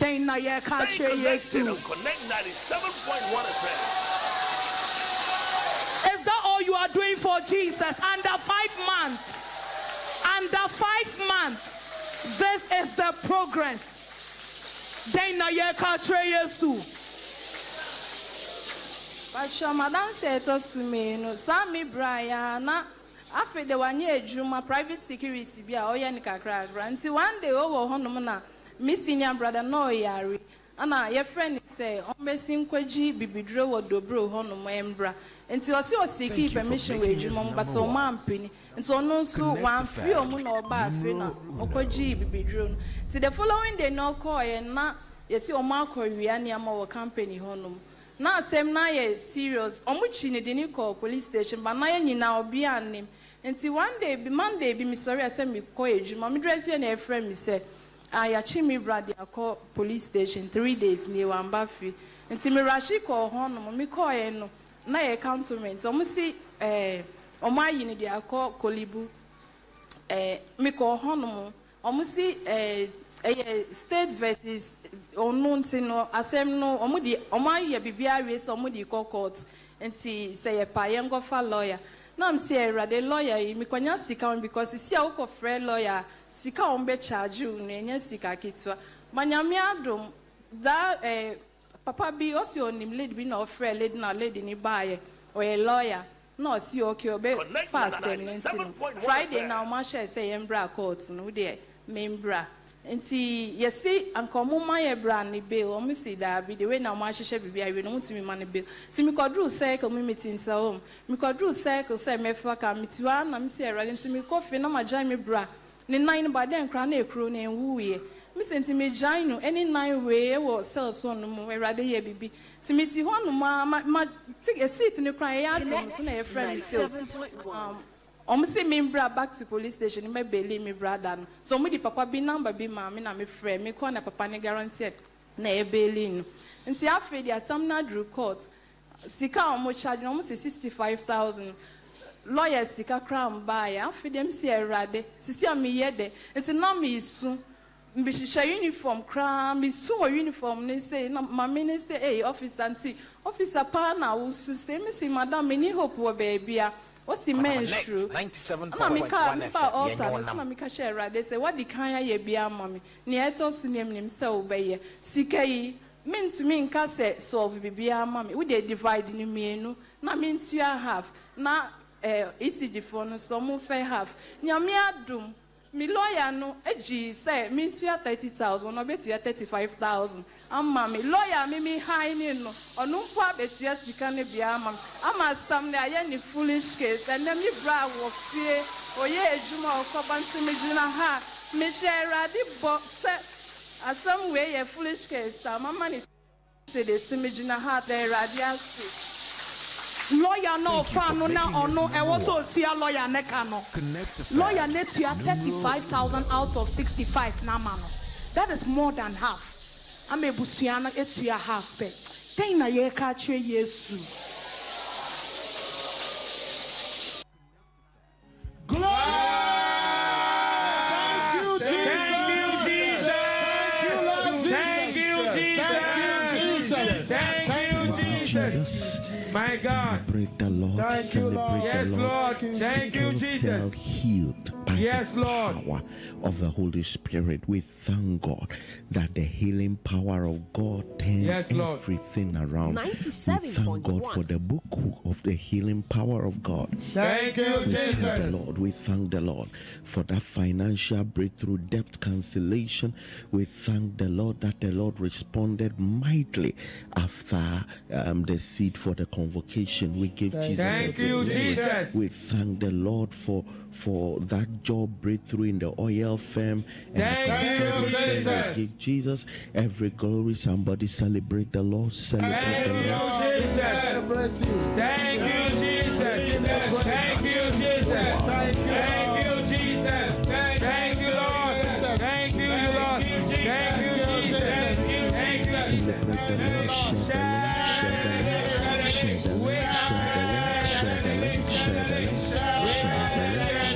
Stay connected on Connect 97.1 FM. Is that all you are doing for Jesus? Under 5 months. Under 5 months. This is the progress. Pacho madam said to me, no, Sammy Brian, after the 1 year Juma private security be a oyanica crack. Until one day over Honomana, Miss Senior brother no yari. And your friend say, on messing Kwaji, Bibidro or Dobro Honum Embra. And so I see seeking permission with Jumon, but so mampini. And so no so 1 free or moon or bad dinner, or Kwaji Bibidro. To the following day, no call and not, yes, your Marco Rianiam or company Honum. Now, same na serious. Omuchi ni didn't call police station, but na ye now be an name. Until one day, be Monday, be me sorry, I send me call you. Mommy dress you and a friend me say, I chimney brother call police station 3 days near one buffy. Until me rashi call home, me call no. Na ye counterment. Almost see, my unit they call Kolibu. Me call home. Almost see, state versus unknown no asem no omudi omaye bibia we so omudi court and see say a payen go fa lawyer na am say the lawyer me kwanya sika because see a wo free lawyer sika on be charge you na enya sika kitwa manyame adom that papa bi o si onim lady bi na free lady na lady ni buy or a lawyer no see okay obe fast Friday now ma share say embra court no there membra. And see, you see, Uncle Mumma brand bill, or Missy Darby, the way now my share be I will to me money bill. See me could do cycle me meeting so home. Me could do cycle say me fuck me to one, I'm say running to me coffee, no my jammy bra. Ni 9 by then crown a crow and woo ye. Miss to me jino, any 9 way or sells one more rather ye be. To meet you one, my take a seat in the cry out, and a friend. Almost say me back to police station, me belly me brother. So me the papa be number be mammy na me friend, me corner papa ne guaranteed na e belly. And see after there some na drew court. Sika omo charge almost 65,000. Lawyers sika crown buy after them see a rade. Sisi am me yede. It's na me su. Me share uniform crown, me su uniform ne say na my minister hey officer and see officer pa na wo su say me see madam me ni hope wo baby a. What's the menstrual? 97.1 FM. Share. They say, what the kind ye be a mommy? Near to name himself by Sika mean to me in cassette solve be a mommy. We they divide in me, no, not means you half. Now, easy the phone, so move fair half. Near me, I do. Me lawyer no, edgy say, mean to 30,000, or bet you 35,000. Mammy, lawyer, me high no, or no part bet yes, you can't be a mum. I'm some any foolish case, and then me bra will fear, or ye, Juma or Coban to me, Juna ha, me share radi box set, as some way a foolish case, my money say this to me, Juna ha, they radiance. Lawyer no fan no now or no and also tia lawyer nekano. Lawyer net to 35,000 out of 65 na mano. That is more than half. I'm a busiana it's your half pay. Taina ye catch Yesu. My God. Celebrate the Lord. Thank you, Lord. Yes, Lord. Thank you, Jesus. Healed by yes, the Lord. power of the Holy Spirit. We thank God that the healing power of God turns everything around. 97.1. We thank God for the book of the healing power of God. Thank you, Jesus. Thank the Lord. We thank the Lord for that financial breakthrough, debt cancellation. We thank the Lord that the Lord responded mightily after the seed for the convocation. We give Jesus. Thank you, Jesus. We thank the Lord for that job breakthrough in the oil firm. Thank you, Jesus. Give Jesus every glory. Somebody celebrate the Lord. Celebrate the Lord. Thank you, Jesus. Thank you, Jesus.